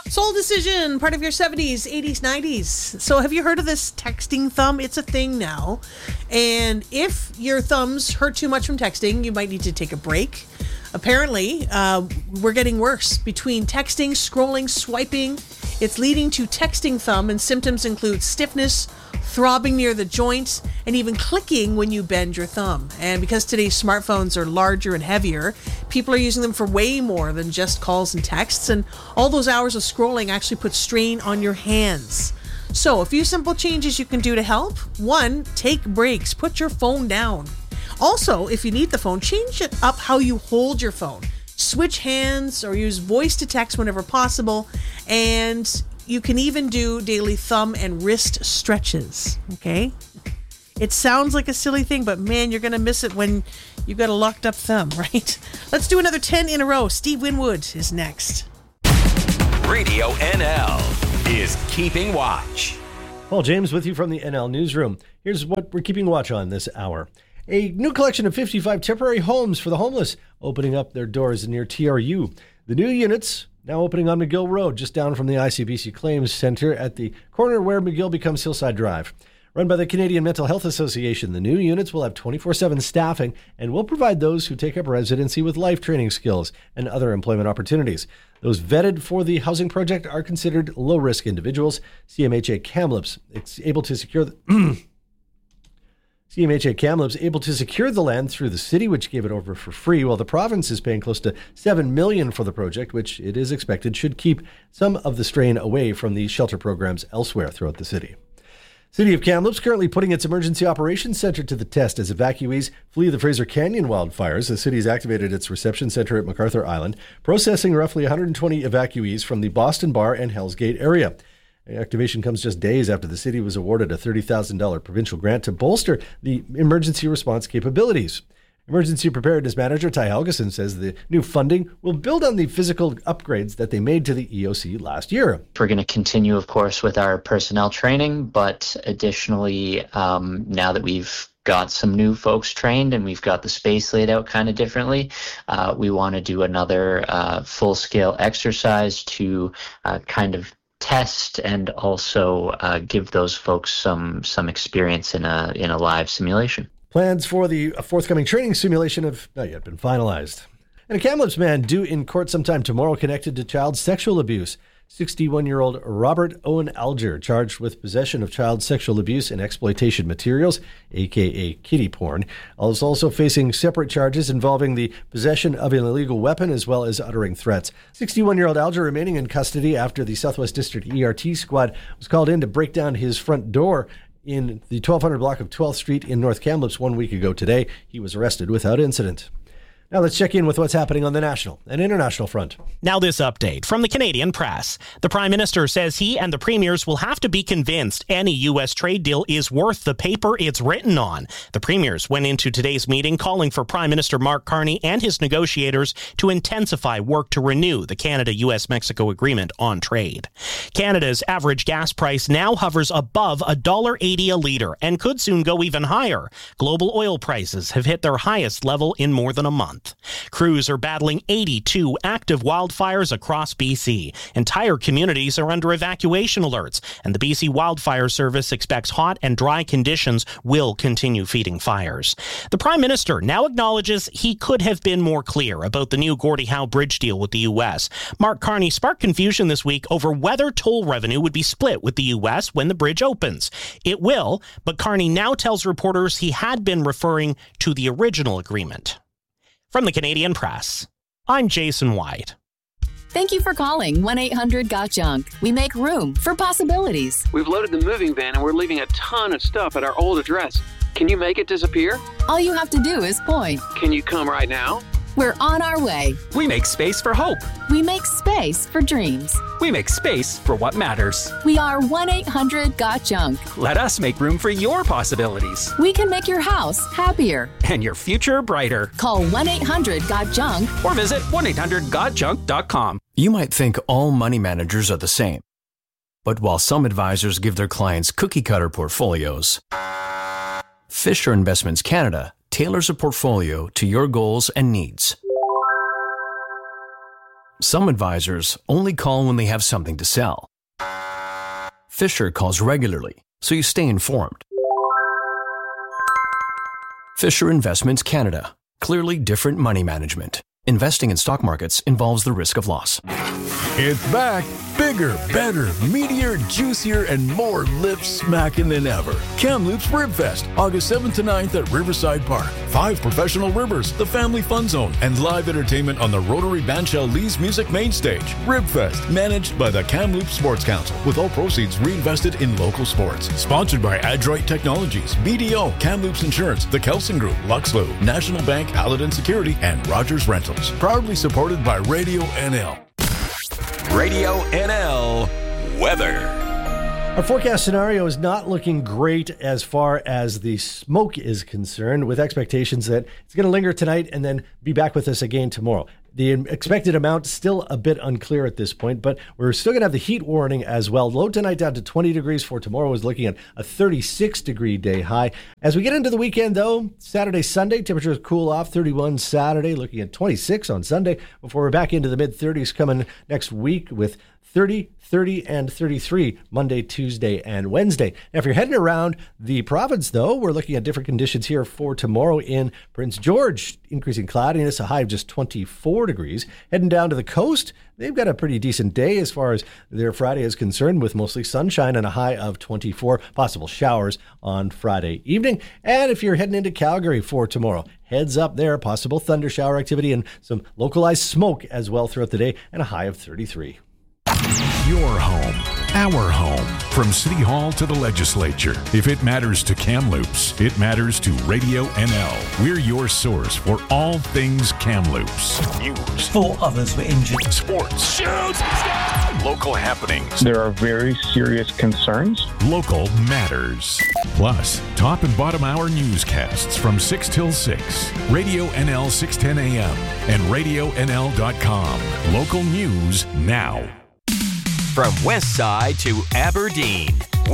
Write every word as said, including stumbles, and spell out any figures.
Soul Decision, part of your seventies, eighties, nineties. So have you heard of this texting thumb? It's a thing now. And if your thumbs hurt too much from texting, you might need to take a break. Apparently, uh, we're getting worse. Between texting, scrolling, swiping, it's leading to texting thumb, and symptoms include stiffness, throbbing near the joints, and even clicking when you bend your thumb. And because today's smartphones are larger and heavier, people are using them for way more than just calls and texts, and all those hours of scrolling actually put strain on your hands. So a few simple changes you can do to help. One, take breaks. Put your phone down. Also, if you need the phone, change it up how you hold your phone. Switch hands or use voice to text whenever possible. And you can even do daily thumb and wrist stretches, okay? It sounds like a silly thing, but man, you're going to miss it when you've got a locked up thumb, right? Let's do another ten in a row. Steve Winwood is next. Radio N L is Keeping Watch. Paul James with you from the N L Newsroom. Here's what we're keeping watch on this hour. A new collection of fifty-five temporary homes for the homeless opening up their doors near T R U. The new units now opening on McGill Road, just down from the I C B C Claims Center at the corner where McGill becomes Hillside Drive. Run by the Canadian Mental Health Association, the new units will have twenty-four seven staffing and will provide those who take up residency with life training skills and other employment opportunities. Those vetted for the housing project are considered low-risk individuals. C M H A Kamloops is able to secure the C M H A Kamloops able to secure the land through the city, which gave it over for free, while the province is paying close to seven million dollars for the project, which it is expected should keep some of the strain away from the shelter programs elsewhere throughout the city. City of Kamloops currently putting its emergency operations center to the test as evacuees flee the Fraser Canyon wildfires. The city's activated its reception center at MacArthur Island, processing roughly one hundred twenty evacuees from the Boston Bar and Hell's Gate area. The activation comes just days after the city was awarded a thirty thousand dollars provincial grant to bolster the emergency response capabilities. Emergency Preparedness Manager Ty Helgeson says the new funding will build on the physical upgrades that they made to the E O C last year. We're going to continue, of course, with our personnel training, but additionally, um, now that we've got some new folks trained and we've got the space laid out kind of differently, uh, we want to do another uh, full-scale exercise to uh, kind of test and also uh, give those folks some some experience in a in a live simulation. Plans for the forthcoming training simulation have not yet been finalized. And a Kamloops man due in court sometime tomorrow connected to child sexual abuse. sixty-one-year-old Robert Owen Alger, charged with possession of child sexual abuse and exploitation materials, aka kiddie porn, is also facing separate charges involving the possession of an illegal weapon as well as uttering threats. sixty-one-year-old Alger remaining in custody after the Southwest District E R T squad was called in to break down his front door in the twelve hundred block of twelfth Street in North Kamloops one week ago today. He was arrested without incident. Now let's check in with what's happening on the national and international front. Now this update from the Canadian Press. The Prime Minister says he and the Premiers will have to be convinced any U S trade deal is worth the paper it's written on. The Premiers went into today's meeting calling for Prime Minister Mark Carney and his negotiators to intensify work to renew the Canada-U S Mexico agreement on trade. Canada's average gas price now hovers above one dollar eighty a litre and could soon go even higher. Global oil prices have hit their highest level in more than a month. Crews are battling eighty-two active wildfires across B C. Entire communities are under evacuation alerts, and the B C Wildfire Service expects hot and dry conditions will continue feeding fires. The Prime Minister now acknowledges he could have been more clear about the new Gordie Howe Bridge deal with the U S. Mark Carney sparked confusion this week over whether toll revenue would be split with the U S when the bridge opens. It will, but Carney now tells reporters he had been referring to the original agreement. From the Canadian Press, I'm Jason White. Thank you for calling one eight hundred got junk. We make room for possibilities. We've loaded the moving van and we're leaving a ton of stuff at our old address. Can you make it disappear? All you have to do is point. Can you come right now? We're on our way. We make space for hope. We make space for dreams. We make space for what matters. We are one eight hundred got junk. Let us make room for your possibilities. We can make your house happier. And your future brighter. Call one eight hundred got junk. Or visit one eight hundred got junk dot com. You might think all money managers are the same. But while some advisors give their clients cookie-cutter portfolios, Fisher Investments Canada tailors a portfolio to your goals and needs. Some advisors only call when they have something to sell. Fisher calls regularly, so you stay informed. Fisher Investments Canada. Clearly different money management. Investing in stock markets involves the risk of loss. It's back. Bigger, better, meatier, juicier, and more lip smacking than ever. Kamloops Ribfest, August seventh to ninth at Riverside Park. Five professional ribbers, the Family Fun Zone, and live entertainment on the Rotary Bandshell Lee's Music Main Stage. Ribfest, managed by the Kamloops Sports Council, with all proceeds reinvested in local sports. Sponsored by Adroit Technologies, B D O, Kamloops Insurance, the Kelson Group, Luxlow, National Bank, Paladin Security, and Rogers Rentals. Proudly supported by Radio N L. Radio N L weather. Our forecast scenario is not looking great as far as the smoke is concerned, with expectations that it's going to linger tonight and then be back with us again tomorrow. The expected amount is still a bit unclear at this point, but we're still going to have the heat warning as well. Low tonight down to twenty degrees for tomorrow is looking at a thirty-six degree day high. As we get into the weekend, though, Saturday, Sunday, temperatures cool off. thirty-one Saturday, looking at twenty-six on Sunday, before we're back into the mid thirties coming next week with thirty, thirty, and thirty-three Monday, Tuesday, and Wednesday. Now, if you're heading around the province, though, we're looking at different conditions here for tomorrow in Prince George. Increasing cloudiness, a high of just twenty-four degrees. Heading down to the coast, they've got a pretty decent day as far as their Friday is concerned, with mostly sunshine and a high of twenty-four. Possible showers on Friday evening. And if you're heading into Calgary for tomorrow, heads up there, possible thunder shower activity and some localized smoke as well throughout the day, and a high of thirty-three. Your home, our home. From City Hall to the Legislature. If it matters to Kamloops, it matters to Radio N L. We're your source for all things Kamloops. News. Four others were injured. Sports. Shoot! Local happenings. There are very serious concerns. Local matters. Plus, top and bottom hour newscasts from six till six. Radio N L six ten A M and radio N L dot com. Local news now. From West Side to Aberdeen,